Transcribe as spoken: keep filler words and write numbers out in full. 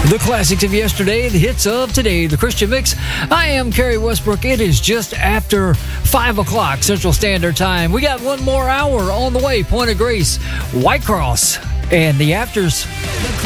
The classics of yesterday, the hits of today, the Christian Mix. I am Kerry Westbrook. It is just after five o'clock Central Standard Time. We got one more hour on the way. Point of Grace, White Cross, and the Afters.